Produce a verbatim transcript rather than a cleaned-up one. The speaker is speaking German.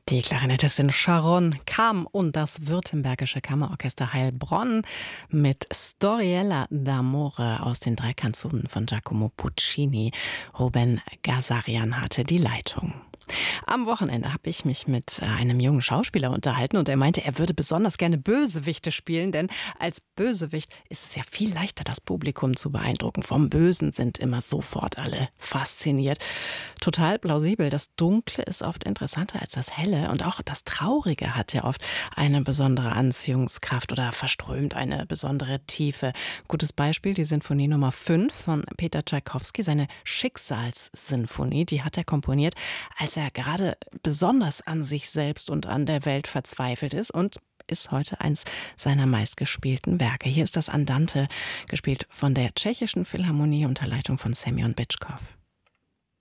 Die Klarinettistin Sharon Kam und das Württembergische Kammerorchester Heilbronn mit Storiella d'Amore aus den drei Kanzonen von Giacomo Puccini. Ruben Gazarian hatte die Leitung. Am Wochenende habe ich mich mit einem jungen Schauspieler unterhalten und er meinte, er würde besonders gerne Bösewichte spielen, denn als Bösewicht ist es ja viel leichter, das Publikum zu beeindrucken. Vom Bösen sind immer sofort alle fasziniert. Total plausibel. Das Dunkle ist oft interessanter als das Helle und auch das Traurige hat ja oft eine besondere Anziehungskraft oder verströmt eine besondere Tiefe. Gutes Beispiel, die Sinfonie Nummer fünf von Peter Tschaikowski, seine Schicksalssinfonie, die hat er komponiert, als er gerade besonders an sich selbst und an der Welt verzweifelt ist und ist heute eins seiner meistgespielten Werke. Hier ist das Andante, gespielt von der Tschechischen Philharmonie unter Leitung von Semjon Bitschkov.